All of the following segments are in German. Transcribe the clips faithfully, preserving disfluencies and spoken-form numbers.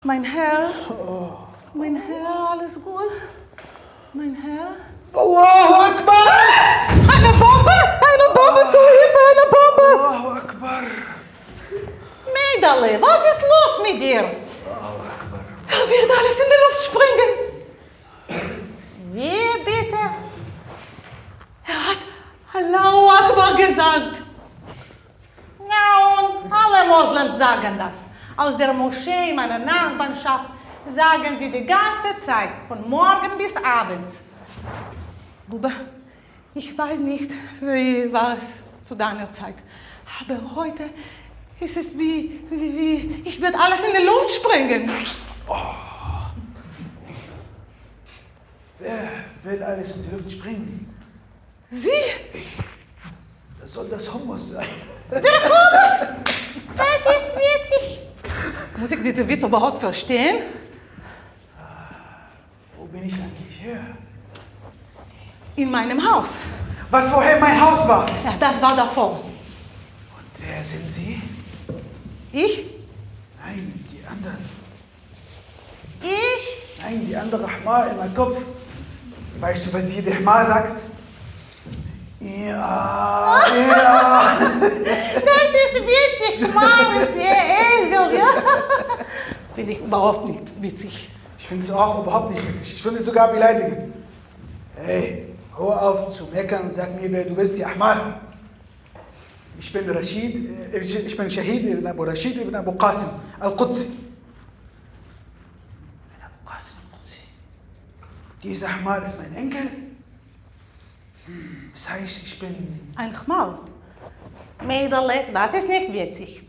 Mein Herr, mein Herr, alles gut? Mein Herr? Allahu Akbar! Eine Bombe! Eine Bombe, zur Hilfe, eine Bombe! Allahu Akbar! Mädele, was ist los mit dir? Allahu Akbar! Er wird alles in die Luft springen. Wie bitte? Er hat Allahu Akbar gesagt. Ja, und alle Moslems sagen das. Aus der Moschee in meiner Nachbarschaft sagen sie die ganze Zeit, von morgen bis abends. Bube, ich weiß nicht, wie war es zu deiner Zeit, aber heute ist es wie, wie, wie ich werde alles in die Luft sprengen. Oh. Wer will alles in die Luft springen? Sie? Ich. Das soll das Hummus sein. Der Hummus? Das ist witzig. Muss ich diesen Witz überhaupt verstehen? Wo bin ich eigentlich her? In meinem Haus. Was vorher mein Haus war? Ja, das war davor. Und wer sind Sie? Ich? Nein, die anderen. Ich? Nein, die andere Ahmar in meinem Kopf. Weißt du, was die jede Ahmar sagt? Ja, ja. Das ist witzig, Maritz, ihr Esel, ja? Finde ich überhaupt nicht witzig. Ich finde es auch überhaupt nicht witzig. Ich finde es sogar beleidigend. Hey, hör auf zu meckern und sag mir, wer du bist, die Ahmar. Ich bin Rashid, ich bin Shahid ibn Abu Rashid ibn Abu Qasim al-Qudsi. Abu Qasim al-Qudsi. Dieser Ahmar ist mein Enkel. Das heißt, ich bin... Ein Khmal. Mädele, das ist nicht witzig.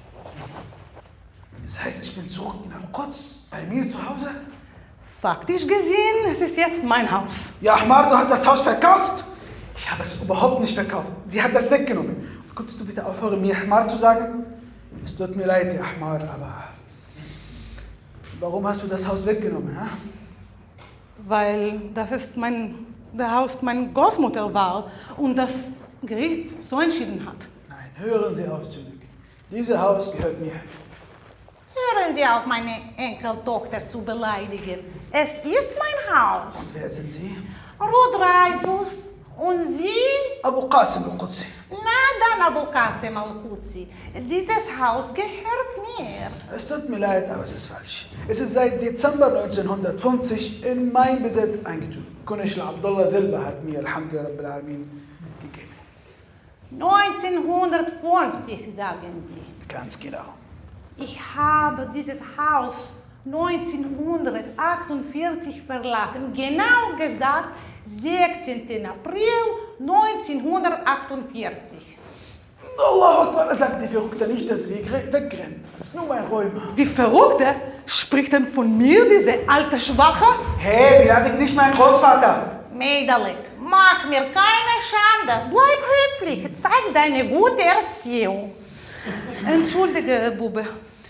Das heißt, ich bin zurück in Al-Quds, bei mir zu Hause? Faktisch gesehen, es ist jetzt mein Haus. Ja, Ahmar, du hast das Haus verkauft? Ich habe es überhaupt nicht verkauft. Sie hat das weggenommen. Könntest du bitte aufhören, mir Ahmar zu sagen? Es tut mir leid, ja, Ahmar, aber... Warum hast du das Haus weggenommen, ha? Weil das ist mein... der Haus meiner Großmutter war und das Gericht so entschieden hat. Nein, hören Sie auf zu lügen. Dieses Haus gehört mir. Hören Sie auf, meine Enkeltochter zu beleidigen. Es ist mein Haus. Und wer sind Sie? Ruth Reifus. Und Sie? Abu Qasim al-Qudsi. Na dann, Abu Qasim al-Qudsi. Dieses Haus gehört mir. Es tut mir leid, aber es ist falsch. Es ist seit Dezember neunzehnhundertfünfzig in mein Besitz eingezogen. Kunishla Abdullah selber hat mir, Alhamdulillah Rabbil Alamin, gegeben. neunzehnhundertfünfzig, sagen Sie. Ganz genau. Ich habe dieses Haus neunzehnhundertachtundvierzig verlassen. Genau gesagt, sechzehnten April neunzehnhundertachtundvierzig. Allahu Akbar, sagt die Verrückte nicht, dass wir wegrennt. Das ist nur mein Räumer. Die Verrückte spricht dann von mir, diese alte Schwache? Hey, beleidigt nicht meinen Großvater. Mädel, mach mir keine Schande. Bleib höflich, zeig deine gute Erziehung. Entschuldige, Bube.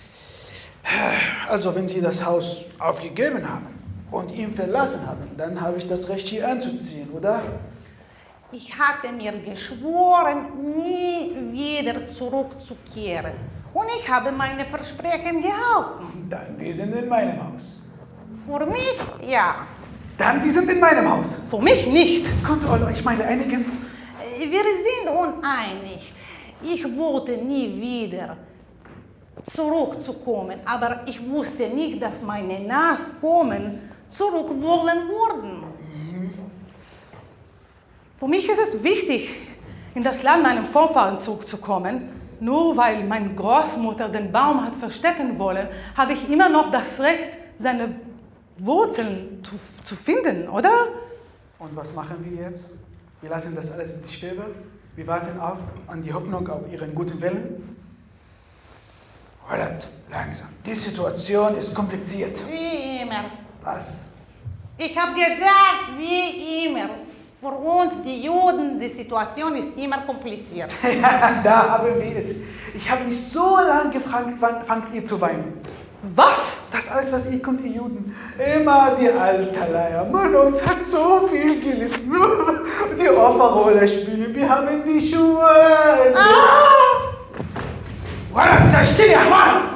Also, wenn Sie das Haus aufgegeben haben und ihn verlassen haben, dann habe ich das Recht, hier einzuziehen, oder? Ich hatte mir geschworen, nie wieder zurückzukehren. Und ich habe meine Versprechen gehalten. Dann, wir sind in meinem Haus. Für mich, ja. Dann, wir sind in meinem Haus. Für mich nicht. Könnt ihr euch mal einigen? Wir sind uneinig. Ich wollte nie wieder zurückzukommen, aber ich wusste nicht, dass meine Nachkommen zurück wollen würden. Mhm. Für mich ist es wichtig, in das Land meinem Vorfahren zurückzukommen. Nur weil meine Großmutter den Baum hat verstecken wollen, hatte ich immer noch das Recht, seine Wurzeln zu, zu finden, oder? Und was machen wir jetzt? Wir lassen das alles in die Schwebe. Wir warten auf, an die Hoffnung auf Ihren guten Willen. Walad, langsam. Die Situation ist kompliziert. Wie immer. Was? Ich habe gesagt, wie immer. Für uns, die Juden, die Situation ist immer kompliziert. Ja, da haben wir es. Ich habe mich so lange gefragt, wann fangt ihr zu weinen? Was? Das alles, was ihr könnt, ihr Juden. Immer die Altaleier. Man, uns hat so viel gelitten. Die Opferrolle spielen, wir haben die Schuhe. Ah! Walad, sei still, ja, Mann!